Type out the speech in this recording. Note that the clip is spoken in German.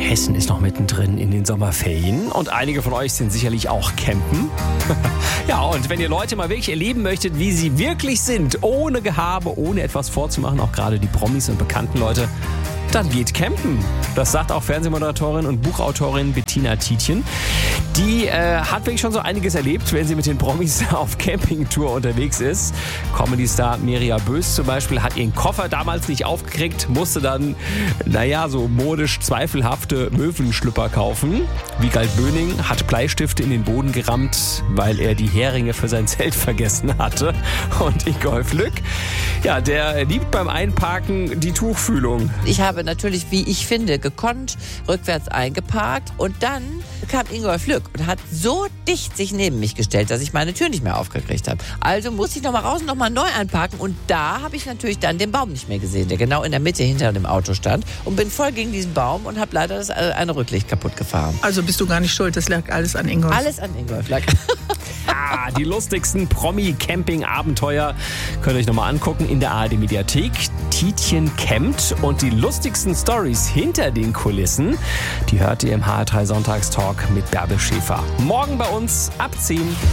Hessen ist noch mittendrin in den Sommerferien und einige von euch sind sicherlich auch campen. Ja, und wenn ihr Leute mal wirklich erleben möchtet, wie sie wirklich sind, ohne Gehabe, ohne etwas vorzumachen, auch gerade die Promis und bekannten Leute, dann geht campen. Das sagt auch Fernsehmoderatorin und Buchautorin Bettina Tietjen. Die hat wirklich schon so einiges erlebt, wenn sie mit den Promis auf Campingtour unterwegs ist. Comedy-Star Mirja Bös zum Beispiel hat ihren Koffer damals nicht aufgekriegt, musste dann, so modisch zweifelhafte Möwenschlüpper kaufen. Wiegald Böning hat Bleistifte in den Boden gerammt, weil er die Heringe für sein Zelt vergessen hatte. Und Ingolf Lück, der liebt beim Einparken die Tuchfühlung. Ich habe natürlich, wie ich finde, gekonnt rückwärts eingeparkt und dann kam Ingolf Lück und hat so dicht sich neben mich gestellt, dass ich meine Tür nicht mehr aufgekriegt habe. Also musste ich nochmal raus und nochmal neu einparken und da habe ich natürlich dann den Baum nicht mehr gesehen, der genau in der Mitte hinter dem Auto stand und bin voll gegen diesen Baum und habe leider das eine Rücklicht kaputt gefahren. Also bist du gar nicht schuld, das lag alles an Ingolf. Alles an Ingolf lag. Ja, die lustigsten Promi-Camping-Abenteuer könnt ihr euch nochmal angucken in der ARD-Mediathek. Tietjen campt und die lustigsten Stories hinter den Kulissen, die hört ihr im HR3 Sonntagstalk mit Bärbel Schäfer. Morgen bei uns ab 10.